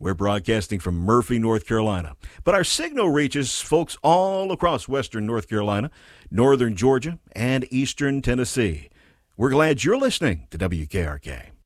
We're broadcasting from Murphy, North Carolina. But our signal reaches folks all across western North Carolina, northern Georgia, and eastern Tennessee. We're glad you're listening to WKRK.